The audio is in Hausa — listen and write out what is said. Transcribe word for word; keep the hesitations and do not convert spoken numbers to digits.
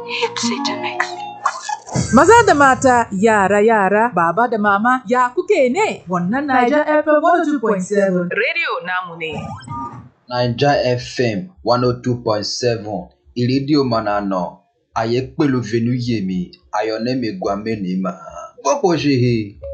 Hipsy Mix. Maza da mata, yara yara, baba da mama, ya kuke ne? Wannan Niger F M one oh two point seven. Radio namu ne. Niger F M one oh two point seven. Iridio manano. Aye pelu venu yemi. Ayone me gwame ni ma. Boko shehe.